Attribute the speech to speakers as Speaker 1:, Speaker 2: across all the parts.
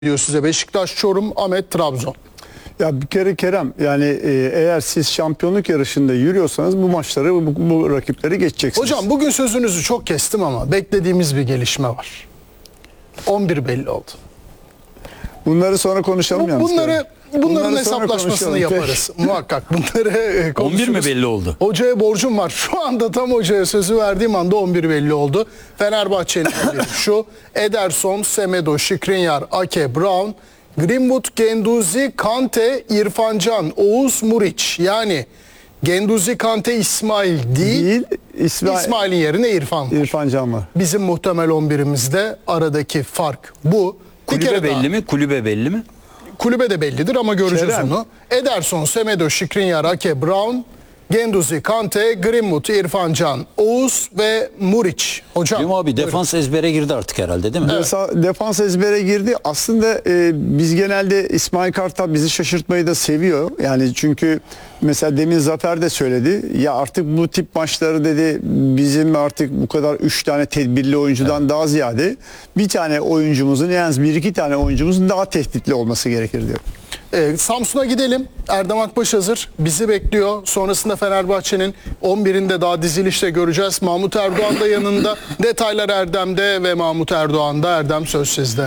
Speaker 1: diyor size. Beşiktaş, Çorum, Ahmet, Trabzon.
Speaker 2: Ya bir kere Kerem, yani eğer siz şampiyonluk yarışında yürüyorsanız bu maçları, bu rakipleri geçeceksiniz.
Speaker 1: Hocam bugün sözünüzü çok kestim ama beklediğimiz bir gelişme var. 11 belli oldu.
Speaker 2: Bunları sonra konuşalım yalnız.
Speaker 1: Bunların hesaplaşmasını yaparız. Muhakkak bunları konuşuruz.
Speaker 3: 11 mi belli oldu?
Speaker 1: Hocaya borcum var. Şu anda tam hocaya sözü verdiğim anda 11 belli oldu. Fenerbahçe'nin 11'i şu: Ederson, Semedo, Skriniar, Ake, Brown, Greenwood, Guendouzi, Kante, İrfan Can, Oğuz, Muriç. Yani Guendouzi, Kante, İsmail değil İsmail'in yerine İrfan var.
Speaker 2: İrfan Can var.
Speaker 1: Bizim muhtemel 11'imizde aradaki fark bu.
Speaker 3: Kulübe belli mi? Kulübe belli mi?
Speaker 1: Kulübe de bellidir ama göreceğiz
Speaker 2: Kerem.
Speaker 1: onu. Ederson, Semedo, Skriniar, Ake, Brown, Guendouzi, Kante, Greenwood, İrfan Can, Oğuz ve Muriç. Hocam.
Speaker 3: Değil mi abi? Defans ezbere girdi artık herhalde, değil mi?
Speaker 2: Defans ezbere girdi. Aslında biz genelde İsmail Kartal bizi şaşırtmayı da seviyor. Yani çünkü mesela demin Zafer de söyledi. Ya artık bu tip maçları dedi, bizim artık bu kadar 3 tane tedbirli oyuncudan daha ziyade bir tane oyuncumuzun, yani bir iki tane oyuncumuzun daha tehditli olması gerekir diyor.
Speaker 1: Samsun'a gidelim. Erdem Akbaş hazır. Bizi bekliyor. Sonrasında Fenerbahçe'nin 11'inde daha dizilişte göreceğiz. Mahmut Erdoğan da yanında. Detaylar Erdem'de ve Mahmut Erdoğan'da. Erdem, söz sizde.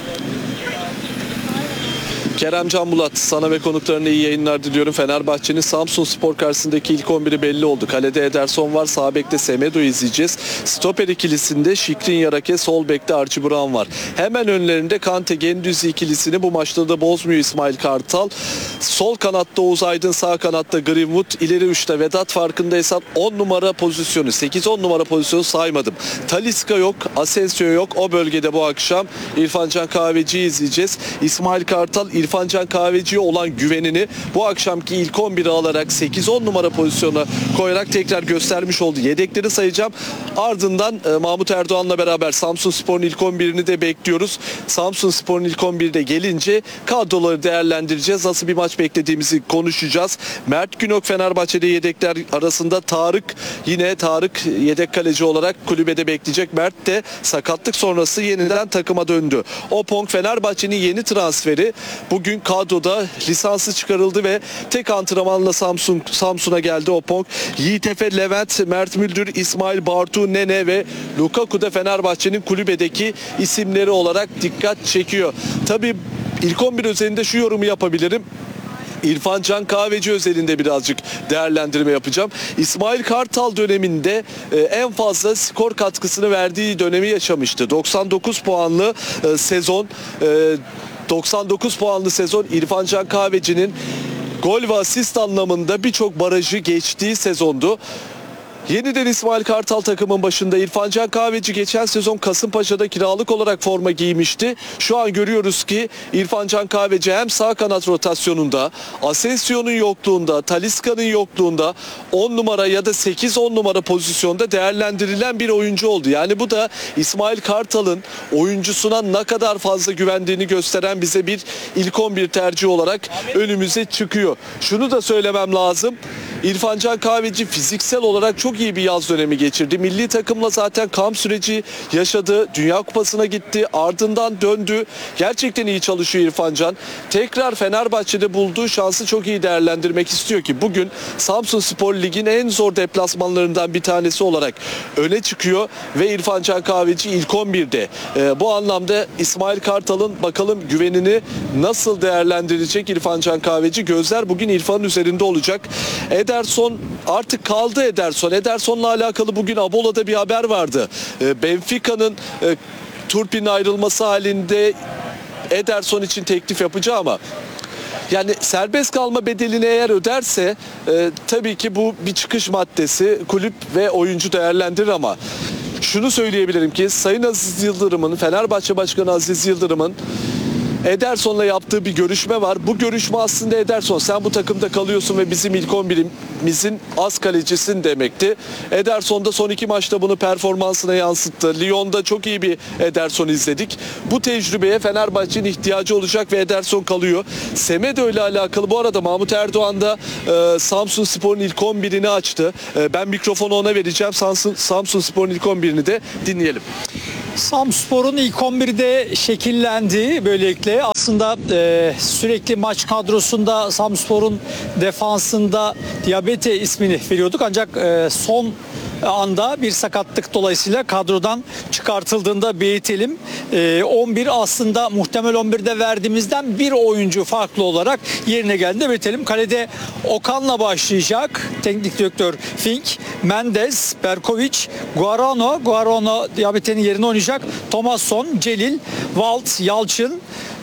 Speaker 4: Kerem Can Bulat, sana ve konuklarına iyi yayınlar diliyorum. Fenerbahçe'nin Samsunspor karşısındaki ilk 11'i belli oldu. Kalede Ederson var, sağ bekte Semedo'yu izleyeceğiz. Stoper ikilisinde Skriniar, Ake, sol bekte Archie Brown var. Hemen önlerinde Kante, Guendouzi ikilisini bu maçta da bozmuyor İsmail Kartal. Sol kanatta Oğuz Aydın, sağ kanatta Greenwood, ileri uçta Vedat, farkındaysan 10 numara pozisyonu, 8-10 numara pozisyonu saymadım. Talisca yok, Asensio yok. O bölgede bu akşam İrfan Can Kahveci'yi izleyeceğiz. İsmail Kartal, İrfan Can Kahveci'ye olan güvenini bu akşamki ilk 11'i alarak 8-10 numara pozisyona koyarak tekrar göstermiş oldu. Yedekleri sayacağım. Ardından Mahmut Erdoğan'la beraber Samsunspor'un ilk 11'ini de bekliyoruz. Samsunspor'un ilk 11'de gelince kadroları değerlendireceğiz. Nasıl bir maç beklediğimizi konuşacağız. Mert Günok Fenerbahçe'de yedekler arasında. Yine Tarık yedek kaleci olarak kulübede bekleyecek. Mert de sakatlık sonrası yeniden takıma döndü. Opong Fenerbahçe'nin yeni transferi. Bugün kadroda lisansı çıkarıldı ve tek antrenmanla Samsun'a geldi Opong. Yiğit Efe, Levent, Mert Müldür, İsmail Bartu, Nene ve Lukaku da Fenerbahçe'nin kulübedeki isimleri olarak dikkat çekiyor. Tabii ilk 11 üzerinde şu yorumu yapabilirim. İrfan Can Kahveci özelinde birazcık değerlendirme yapacağım. İsmail Kartal döneminde en fazla skor katkısını verdiği dönemi yaşamıştı. 99 puanlı sezon. 99 puanlı sezon İrfan Can Kahveci'nin gol ve asist anlamında birçok barajı geçtiği sezondu. Yeniden İsmail Kartal takımın başında. İrfan Can Kahveci geçen sezon Kasımpaşa'da kiralık olarak forma giymişti. Şu an görüyoruz ki İrfan Can Kahveci hem sağ kanat rotasyonunda, Asensio'nun yokluğunda, Talisca'nın yokluğunda 10 numara ya da 8-10 numara pozisyonda değerlendirilen bir oyuncu oldu. Yani bu da İsmail Kartal'ın oyuncusuna ne kadar fazla güvendiğini gösteren bize bir ilk 11 tercih olarak önümüze çıkıyor. Şunu da söylemem lazım. İrfan Can Kahveci fiziksel olarak çok iyi bir yaz dönemi geçirdi. Milli takımla zaten kamp süreci yaşadı. Dünya Kupası'na gitti. Ardından döndü. Gerçekten iyi çalışıyor İrfan Can. Tekrar Fenerbahçe'de bulduğu şansı çok iyi değerlendirmek istiyor ki bugün Samsunspor Lig'in en zor deplasmanlarından bir tanesi olarak öne çıkıyor ve İrfan Can Kahveci ilk 11'de. Bu anlamda İsmail Kartal'ın bakalım güvenini nasıl değerlendirecek İrfan Can Kahveci? Gözler bugün İrfan'ın üzerinde olacak. Ederson artık kaldı Ederson. Ederson'la alakalı bugün Abola'da bir haber vardı. Benfica'nın Turpin'in ayrılması halinde Ederson için teklif yapacağı ama yani serbest kalma bedelini eğer öderse tabii ki bu bir çıkış maddesi. Kulüp ve oyuncu değerlendirir ama şunu söyleyebilirim ki Sayın Aziz Yıldırım'ın, Fenerbahçe Başkanı Aziz Yıldırım'ın Ederson'la yaptığı bir görüşme var. Bu görüşme aslında Ederson sen bu takımda kalıyorsun ve bizim ilk 11'imizin az kalecisin demekti. Ederson da son 2 maçta bunu performansına yansıttı. Lyon'da çok iyi bir Ederson izledik. Bu tecrübeye Fenerbahçe'nin ihtiyacı olacak ve Ederson kalıyor. Semedo ile alakalı bu arada Mahmut Erdoğan da Samsunspor'un ilk 11'ini açtı. Ben mikrofonu ona vereceğim. Samsunspor'un ilk 11'ini de dinleyelim.
Speaker 5: Samspor'un ilk 11'de şekillendi böylelikle. Aslında sürekli maç kadrosunda Samspor'un defansında Diabete ismini veriyorduk. Ancak son anda bir sakatlık dolayısıyla kadrodan çıkartıldığında belirtelim. 11 aslında muhtemel 11'de verdiğimizden bir oyuncu farklı olarak yerine geldiğinde belirtelim. Kalede Okan'la başlayacak. Teknik direktör Fink, Mendes, Berkovic, Guarano Diabete'nin yerine oynayacak. Thomasson, Celil, Walt, Yalçın,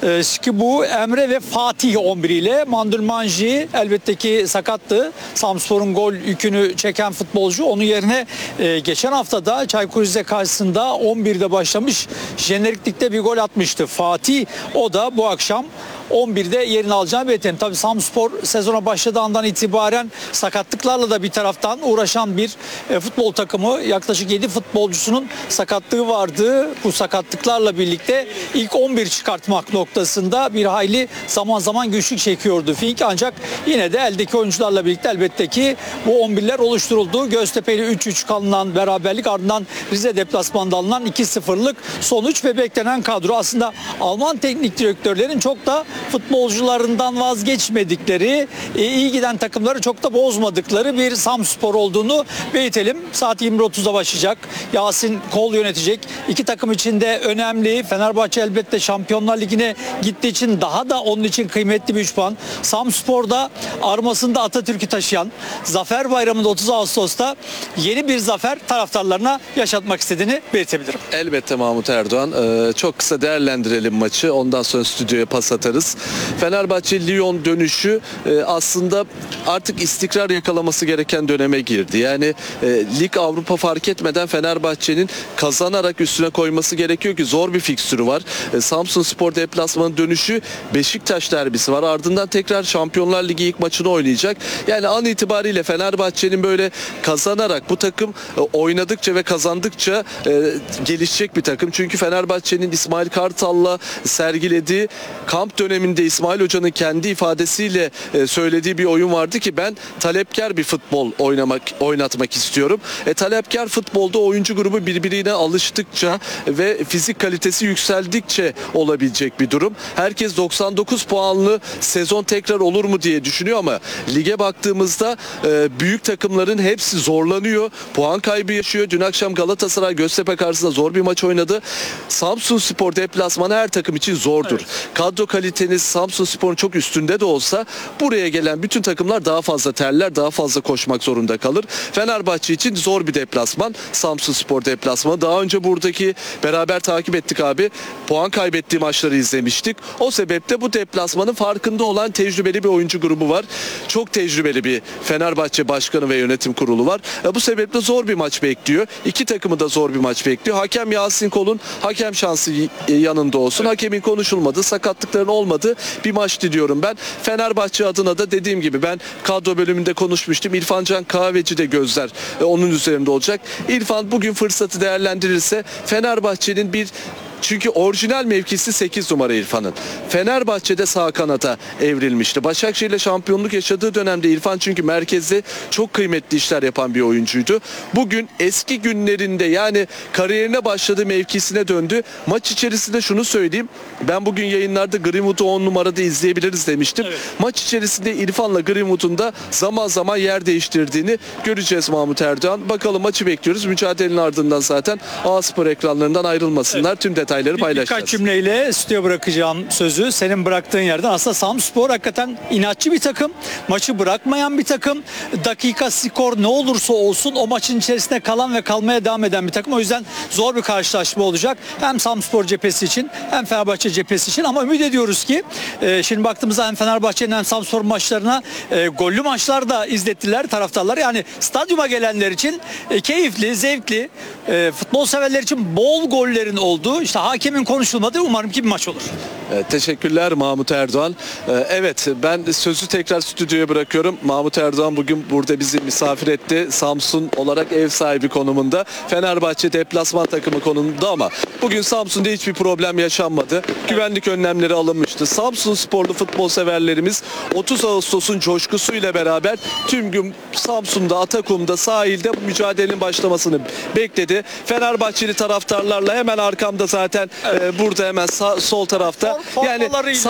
Speaker 5: Skibu, Emre ve Fatih 11 ile. Mandulmanji elbette ki sakattı. Samspor'un gol yükünü çeken futbolcu. Onun yerine geçen haftada Çaykur Rize karşısında 11'de başlamış, jeneriklikte bir gol atmıştı Fatih. O da bu akşam 11'de yerini alacağını belirtelim. Tabii Samspor sezona başladığı andan itibaren sakatlıklarla da bir taraftan uğraşan bir futbol takımı. Yaklaşık 7 futbolcusunun sakatlığı vardı. Bu sakatlıklarla birlikte ilk 11 çıkartmak noktasında bir hayli zaman zaman güçlük çekiyordu Fink. Ancak yine de eldeki oyuncularla birlikte elbette ki bu 11'ler oluşturuldu. Göztepe ile 3-3 kalınan beraberlik, ardından Rize deplasmanda alınan 2-0'lık sonuç ve beklenen kadro. Aslında Alman teknik direktörlerin çok da futbolcularından vazgeçmedikleri, iyi giden takımları çok da bozmadıkları bir Samspor olduğunu belirtelim. Saat 20.30'da başlayacak. Yasin Kol yönetecek. İki takım için de önemli. Fenerbahçe elbette Şampiyonlar Ligi'ne gittiği için daha da onun için kıymetli bir 3 puan. Samspor'da armasında Atatürk'ü taşıyan, Zafer Bayramı'nda 30 Ağustos'ta yeni bir zafer taraftarlarına yaşatmak istediğini belirtebilirim.
Speaker 4: Elbette Mahmut Erdoğan. Çok kısa değerlendirelim maçı. Ondan sonra stüdyoya pas atarız. Fenerbahçe-Lyon dönüşü aslında artık istikrar yakalaması gereken döneme girdi. Yani Lig Avrupa fark etmeden Fenerbahçe'nin kazanarak üstüne koyması gerekiyor ki zor bir fikstürü var. Samsunspor deplasmanı dönüşü, Beşiktaş derbisi var. Ardından tekrar Şampiyonlar Ligi ilk maçını oynayacak. Yani an itibariyle Fenerbahçe'nin böyle kazanarak bu takım oynadıkça ve kazandıkça gelişecek bir takım. Çünkü Fenerbahçe'nin İsmail Kartal'la sergilediği kamp döneminde İsmail Hoca'nın kendi ifadesiyle söylediği bir oyun vardı ki ben talepkar bir futbol oynatmak istiyorum. Talepkar futbolda oyuncu grubu birbirine alıştıkça ve fizik kalitesi yükseldikçe olabilecek bir durum. Herkes 99 puanlı sezon tekrar olur mu diye düşünüyor ama lige baktığımızda büyük takımların hepsi zorlanıyor. Puan kaybı yaşıyor. Dün akşam Galatasaray Göztepe karşısında zor bir maç oynadı. Samsunspor deplasmanı her takım için zordur. Evet. Kadro kaliteniz Samsunspor'un çok üstünde de olsa buraya gelen bütün takımlar daha fazla terler, daha fazla koşmak zorunda kalır. Fenerbahçe için zor bir deplasman. Samsunspor deplasmanı. Daha önce buradaki beraber takip ettik abi. Puan kaybettiği maçları izlemiştik. O sebeple bu deplasmanın farkında olan tecrübeli bir oyuncu grubu var. Çok tecrübeli bir Fenerbahçe başkanı ve yönetim kurulu var. Bu sebeple zor bir maç bekliyor. İki takımı da zor bir maç bekliyor. Hakem Yasin Kol'un hakem şansı yanında olsun. Hakemin konuşulmadığı, sakatlıkların olmadığı bir maç diliyorum ben. Fenerbahçe adına da dediğim gibi ben kadro bölümünde konuşmuştum. İrfan Can Kahveci de gözler onun üzerinde olacak. İrfan bugün fırsatı değerlendirirse Fenerbahçe'nin çünkü orijinal mevkisi 8 numara İrfan'ın. Fenerbahçe'de sağ kanata evrilmişti. Başakşehir'le şampiyonluk yaşadığı dönemde İrfan çünkü merkezde çok kıymetli işler yapan bir oyuncuydu. Bugün eski günlerinde yani kariyerine başladığı mevkisine döndü. Maç içerisinde şunu söyleyeyim. Ben bugün yayınlarda Greenwood'u 10 numarada izleyebiliriz demiştim. Evet. Maç içerisinde İrfan'la Greenwood'un da zaman zaman yer değiştirdiğini göreceğiz Mahmut Erdoğan. Bakalım maçı bekliyoruz. Mücadelenin ardından zaten A-Spor ekranlarından ayrılmasınlar. Evet. Tüm detayları paylaşacağız.
Speaker 5: Birkaç cümleyle stüdyoya bırakacağım sözü. Senin bıraktığın yerden. Aslında Samspor hakikaten inatçı bir takım. Maçı bırakmayan bir takım. Dakika, skor ne olursa olsun o maçın içerisinde kalan ve kalmaya devam eden bir takım. O yüzden zor bir karşılaşma olacak. Hem Samspor cephesi için hem Fenerbahçe cephesi için. Ama ümit ediyoruz ki şimdi baktığımızda hem Fenerbahçe'nin hem Samspor maçlarına gollü maçlar da izlettiler taraftarlar. Yani stadyuma gelenler için keyifli, zevkli, futbol severler için bol gollerin olduğu, İşte hakemin konuşulmadığı umarım ki bir maç olur.
Speaker 4: Teşekkürler Mahmut Erdoğan. Evet, ben sözü tekrar stüdyoya bırakıyorum. Mahmut Erdoğan bugün burada bizi misafir etti. Samsun olarak ev sahibi konumunda. Fenerbahçe deplasman takımı konumunda ama bugün Samsun'da hiçbir problem yaşanmadı. Güvenlik önlemleri alınmıştı. Samsun sporlu futbol severlerimiz 30 Ağustos'un coşkusuyla beraber tüm gün Samsun'da, Atakum'da, sahilde bu mücadelenin başlamasını bekledi. Fenerbahçeli taraftarlarla hemen arkamda zaten burada hemen sol tarafta. Yani
Speaker 5: Formalarıyla